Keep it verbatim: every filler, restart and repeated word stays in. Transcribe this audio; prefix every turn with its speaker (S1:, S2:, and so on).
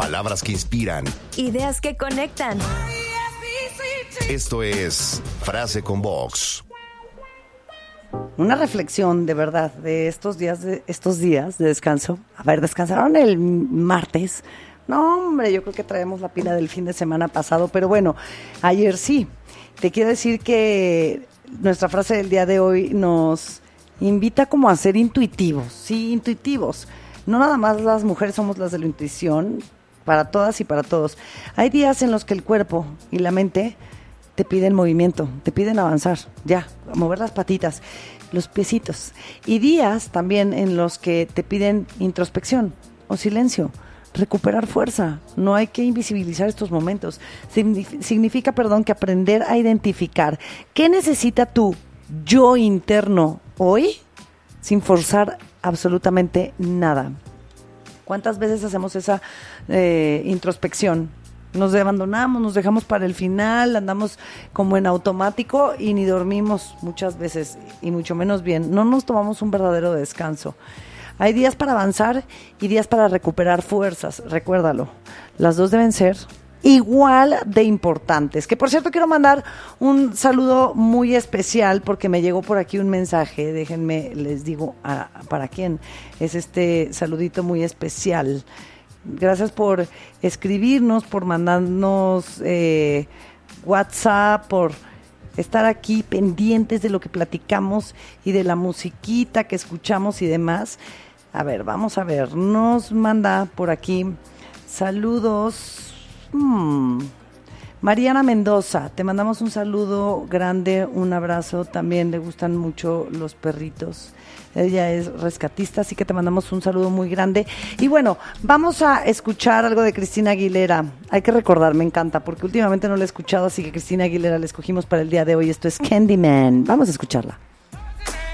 S1: Palabras que inspiran.
S2: Ideas que conectan.
S1: Esto es Frase con Vox.
S3: Una reflexión de verdad de estos días de estos días de descanso. A ver, ¿descansaron el martes? No, hombre, yo creo que traemos la pila del fin de semana pasado, pero bueno, ayer sí. Te quiero decir que nuestra frase del día de hoy nos invita como a ser intuitivos, sí, intuitivos. No nada más las mujeres somos las de la intuición, para todas y para todos. Hay días en los que el cuerpo y la mente te piden movimiento, te piden avanzar, ya, mover las patitas, los piecitos. Y días también en los que te piden introspección o silencio, recuperar fuerza. No hay que invisibilizar estos momentos. Signif- significa, perdón, que aprender a identificar qué necesita tu yo interno hoy sin forzar absolutamente nada. ¿Cuántas veces hacemos esa eh, introspección? Nos abandonamos, nos dejamos para el final, andamos como en automático y ni dormimos muchas veces, y mucho menos bien. No nos tomamos un verdadero descanso. Hay días para avanzar y días para recuperar fuerzas, recuérdalo. Las dos deben ser igual de importantes. Que por cierto quiero mandar un saludo muy especial porque me llegó por aquí un mensaje. Déjenme, les digo a, para quién es este saludito muy especial. Gracias por escribirnos, por mandarnos eh, WhatsApp, por estar aquí pendientes de lo que platicamos y de la musiquita que escuchamos y demás. A ver, vamos a ver, nos manda por aquí saludos. Hmm. Mariana Mendoza, te mandamos un saludo grande, un abrazo. También le gustan mucho los perritos. Ella es rescatista, así que te mandamos un saludo muy grande. Y bueno, vamos a escuchar algo de Cristina Aguilera. Hay que recordar, me encanta, porque últimamente no la he escuchado, así que Cristina Aguilera la escogimos para el día de hoy. Esto es Candyman. Vamos a escucharla.